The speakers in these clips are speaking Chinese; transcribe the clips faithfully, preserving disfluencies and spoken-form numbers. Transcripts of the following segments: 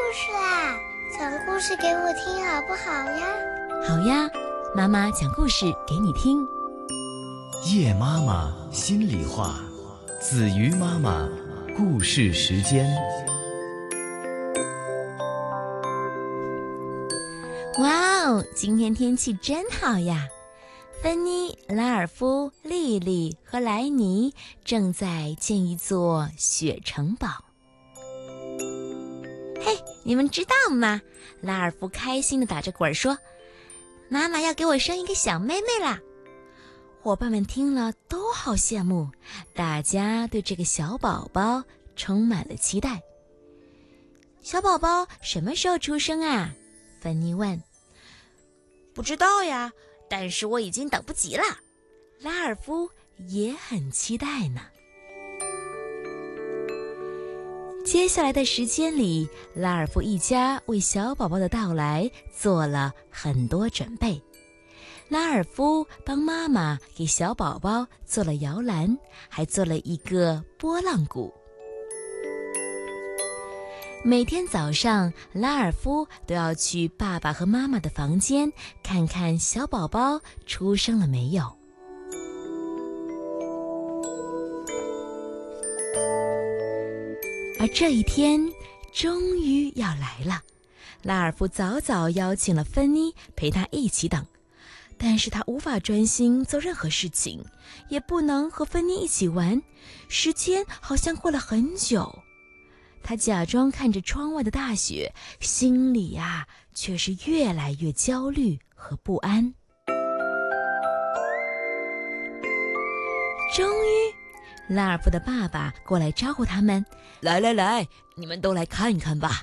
事啦，讲故事给我听好不好呀？ 好呀，妈妈讲故事给你听。 夜妈妈心里话，子瑜妈妈故事时间。 哇哦，今天天气真好呀！芬妮、拉尔夫、莉莉和莱尼正在建一座雪城堡。嘿，你们知道吗？拉尔夫开心地打着滚说：“妈妈要给我生一个小妹妹啦！”伙伴们听了都好羡慕，大家对这个小宝宝充满了期待。小宝宝什么时候出生啊？芬妮问。 不知道呀，但是我已经等不及了。 拉尔夫也很期待呢。接下来的时间里，拉尔夫一家为小宝宝的到来做了很多准备。拉尔夫帮妈妈给小宝宝做了摇篮，还做了一个拨浪鼓。每天早上，拉尔夫都要去爸爸和妈妈的房间，看看小宝宝出生了没有。而这一天终于要来了，拉尔夫早早邀请了芬妮陪他一起等，但是他无法专心做任何事情，也不能和芬妮一起玩，时间好像过了很久。他假装看着窗外的大雪，心里啊却是越来越焦虑和不安。终于，拉尔夫的爸爸过来招呼他们：“ 来来来，你们都来看一看吧。”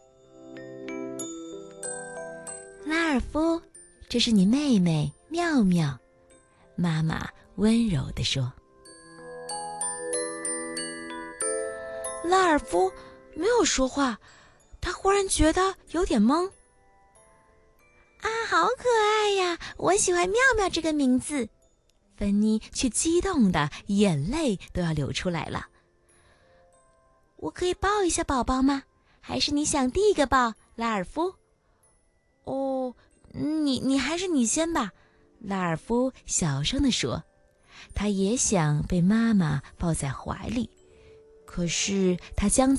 拉尔夫，这是你妹妹妙妙，妈妈温柔地说。 拉尔夫没有说话，他忽然觉得有点懵。 啊，好可爱呀！我喜欢妙妙这个名字。芬妮却激动的眼泪都要流出来了。我可以抱一下宝宝吗？还是你想第一个抱，拉尔夫？ 哦，你你还是你先吧。 拉尔夫小声地说，他也想被妈妈抱在怀里。可是他将